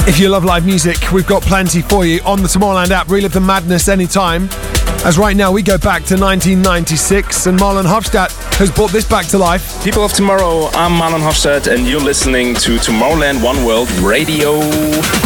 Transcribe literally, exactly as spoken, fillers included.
If you love live music, we've got plenty for you on the Tomorrowland app. Relive the madness anytime. As right now we go back to nineteen ninety-six and Marlon Hofstadt has brought this back to life. People of Tomorrow, I'm Marlon Hofstadt and you're listening to Tomorrowland One World Radio.